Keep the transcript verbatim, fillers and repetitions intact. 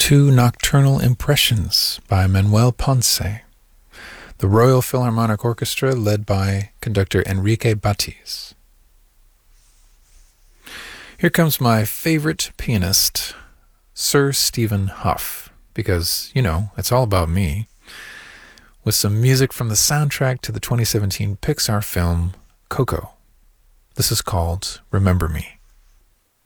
to Nocturnal Impressions by Manuel Ponce, the Royal Philharmonic Orchestra led by conductor Enrique Batiz. Here comes my favorite pianist, Sir Stephen Hough, because, you know, it's all about me, with some music from the soundtrack to the twenty seventeen Pixar film Coco. This is called Remember Me.